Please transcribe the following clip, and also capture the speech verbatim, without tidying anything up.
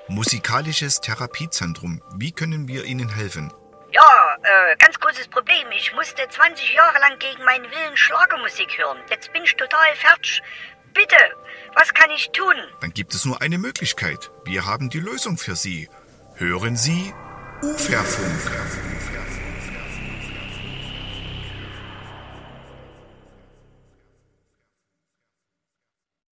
Musikalisches Therapiezentrum. Wie können wir Ihnen helfen? Ja, äh, ganz großes Problem. Ich musste zwanzig Jahre lang gegen meinen Willen Schlagermusik hören. Jetzt bin ich total fertig. Bitte, was kann ich tun? Dann gibt es nur eine Möglichkeit. Wir haben die Lösung für Sie. Hören Sie Uferfunk.